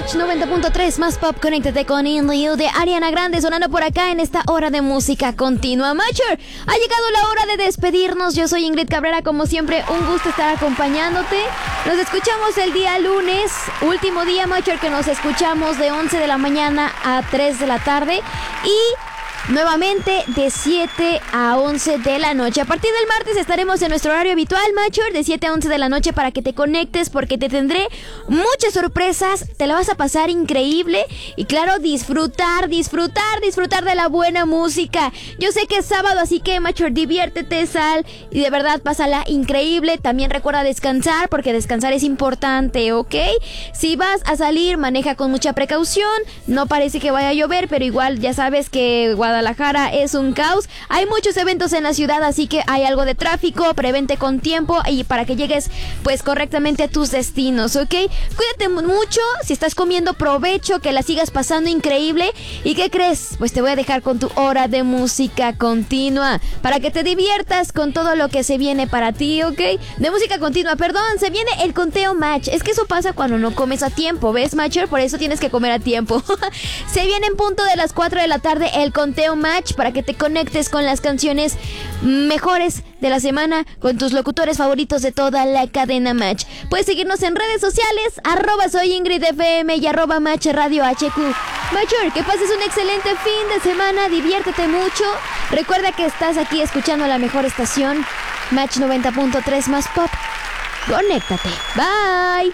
Match 90.3 más pop, conéctate con In You de Ariana Grande sonando por acá en esta hora de música continua. Matcher, ha llegado la hora de despedirnos. Yo soy Ingrid Cabrera, como siempre, un gusto estar acompañándote. Nos escuchamos el día lunes, último día, Matcher, que nos escuchamos de 11 de la mañana a 3 de la tarde y nuevamente de 7 a 11 de la noche. A partir del martes estaremos en nuestro horario habitual, Matcher, de 7 a 11 de la noche para que te conectes, porque te tendré muchas sorpresas, te la vas a pasar increíble y claro, disfrutar de la buena música. Yo sé que es sábado, así que, Matcher, diviértete, sal y de verdad pásala increíble. También recuerda descansar, porque descansar es importante, ¿ok? Si vas a salir, maneja con mucha precaución. No parece que vaya a llover, pero igual ya sabes que Guadalajara es un caos. Hay muchos eventos en la ciudad, así que hay algo de tráfico. Prevente con tiempo y para que llegues pues correctamente a tus destinos, ¿ok? Cuídate mucho. Si estás comiendo, provecho, que la sigas pasando increíble. ¿Y qué crees? Pues te voy a dejar con tu hora de música continua para que te diviertas con todo lo que se viene para ti, ¿ok? De música continua, perdón, se viene el conteo match. Es que eso pasa cuando no comes a tiempo, ¿ves, Matcher? Por eso tienes que comer a tiempo. Se viene en punto de las 4 de la tarde el conteo match para que te conectes con las canciones mejores de la semana con tus locutores favoritos de toda la cadena Match. Puedes seguirnos en redes sociales, @soyingridfm y @Match Radio HQ. Matcher, que pases un excelente fin de semana, diviértete mucho. Recuerda que estás aquí escuchando la mejor estación, Match 90.3 más pop. Conéctate. Bye.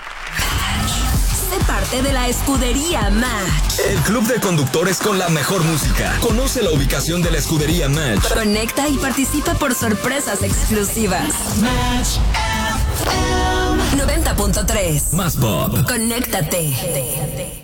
Sé parte de la escudería Match. El club de conductores con la mejor música. Conoce la ubicación de la escudería Match. Conecta y participa por sorpresas exclusivas. Match FM 90.3 más pop. Conéctate.